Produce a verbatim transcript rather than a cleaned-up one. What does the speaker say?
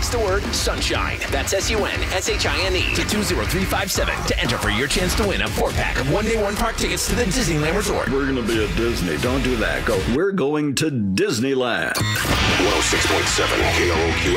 Text the word sunshine. That's S U N S H I N E to two zero three five seven to enter for your chance to win a four-pack of one-day one-park tickets to the Disneyland Resort. We're going to be at Disney. Don't do that. Go. We're going to Disneyland. one oh six point seven K O Q